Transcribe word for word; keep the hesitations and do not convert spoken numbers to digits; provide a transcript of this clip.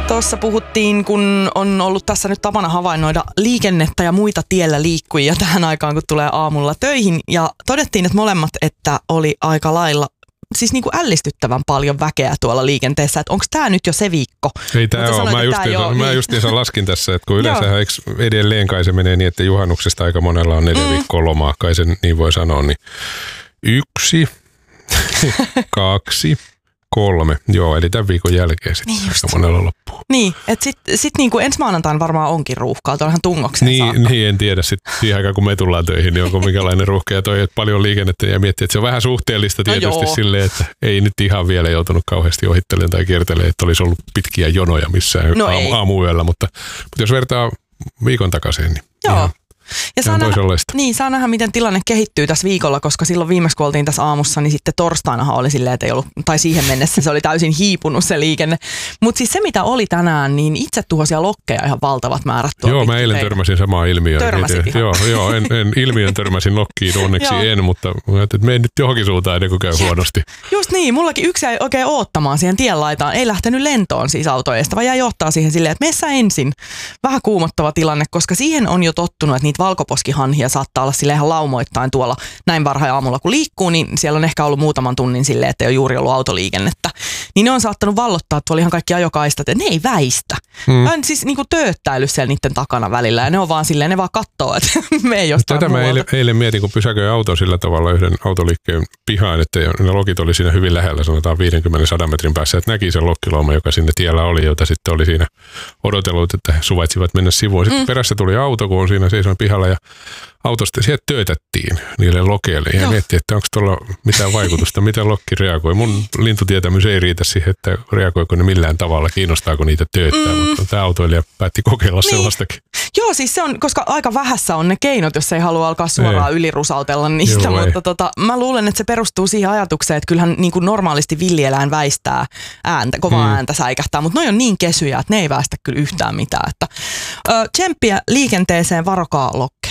Tuossa puhuttiin, kun on ollut tässä nyt tapana havainnoida liikennettä ja muita tiellä liikkujia tähän aikaan, kun tulee aamulla töihin. Ja todettiin, että molemmat, että oli aika lailla, siis niin kuin ällistyttävän paljon väkeä tuolla liikenteessä. Että onko tämä nyt jo se viikko? Ei tämä ole. Mä, justiinsa, mä niin. justiinsa laskin tässä, että kun yleensä edelleen kai se menee niin, että juhannuksesta aika monella on neljä mm. viikkoa lomaa, kai sen niin voi sanoa, niin yksi, kaksi, kolme. Joo, eli tämän viikon jälkeen sitten niin aika monella loppuu. Niin, että sitten sit niinku ensi maanantain varmaan onkin ruuhkaa, tuollahan tungokseen niin, saakka. Niin, en tiedä sitten siihen aikaan, kun me tullaan töihin, niin onko minkälainen ruuhka ja toi, että paljon liikennettä ja miettii, että se on vähän suhteellista tietysti no silleen, että ei nyt ihan vielä joutunut kauheasti ohittelemaan tai kiertelemään, että olisi ollut pitkiä jonoja missään no aamu, aamuyöllä, mutta, mutta jos vertaa viikon takaisin, niin joo. Ihan, ja saa nähdä, niin, saa nähdä, miten tilanne kehittyy tässä viikolla, koska silloin viimeksi kun oltiin tässä aamussa, niin sitten torstainahan oli silleen, että ei ollut, tai siihen mennessä se oli täysin hiipunut se liikenne. Mutta siis se, mitä oli tänään, niin itsetuhoisia lokkeja ihan valtavat määrät. Joo, mä eilen törmäsin samaa ilmiöä. Törmäsit ihan. Joo, joo en, en ilmiön törmäsin lokkiin, onneksi en, mutta mä ajattelin, että menen nyt johonkin suuntaan ennen kuin käy huonosti. Just niin, mullakin yksi jäi oikein oottamaan siihen tienlaitaan. Ei lähtenyt lentoon siis autoista, vaan jäi ottaa siihen silleen, että meissä ensin. Vähän kuumottava tilanne, koska siihen on jo tottunut, että niitä valkoposkihanhia saattaa olla sille ihan laumoittain tuolla näin varhain aamulla kun liikkuu, niin siellä on ehkä ollut muutaman tunnin silleen, että ei ole juuri ollut autoliikennettä. Niin ne on saattanut vallottaa tuolla ihan kaikki ajokaistat, että ne ei väistä. Hmm. Mä on siis niinku tööttäily siellä niiden takana välillä ja ne on vaan silleen, ne vaan kattoo, että me ei jostain Tätä muualta. mä eilen, eilen mietin, kun pysäköin auton sillä tavalla yhden autoliikkeen pihaan, että ne lokit oli siinä hyvin lähellä, sanotaan viisikymmentä sadan metrin päässä, että näki sen lokkilauma, joka sinne tiellä oli, jota sitten oli siinä odotellut, että he suvaitsivat mennä sivuun. Sitten hmm. perässä tuli auto, kun on siinä seisoin pihalla ja autosta sieltä töötettiin niille lokeille ja miettii, että onko tuolla mitään vaikutusta, miten lokki reagoi. Mun lintutietämys ei riitä siihen, että reagoiko ne millään tavalla, kiinnostaako niitä tööttää, mm. mutta tämä autoilija päätti kokeilla niin. sellaistakin. Joo, siis se on, koska aika vähässä on ne keinot, jos ei halua alkaa suoraan ei. ylirusautella niistä, Joo, mutta tota, mä luulen, että se perustuu siihen ajatukseen, että kyllähän niin kuin normaalisti villieläin väistää ääntä, kovaa hmm. ääntä säikähtää, mutta noi on niin kesyjä, että ne ei väistä kyllä yhtään mitään. Että, ö, tsemppiä liikenteeseen, varokaa lokkeja.